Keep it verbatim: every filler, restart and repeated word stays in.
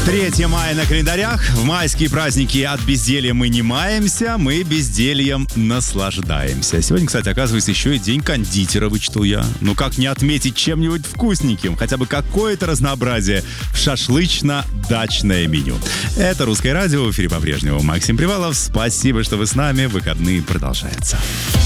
третье мая на календарях. В майские праздники от безделья мы не маемся, мы бездельем наслаждаемся. Сегодня, кстати, оказывается, еще и день кондитера, вычитал я. Ну как не отметить чем-нибудь вкусненьким? Хотя бы какое-то разнообразие в шашлычно-дачное меню. Это «Русское радио». В эфире по-прежнему Максим Привалов. Спасибо, что вы с нами. Выходные продолжаются.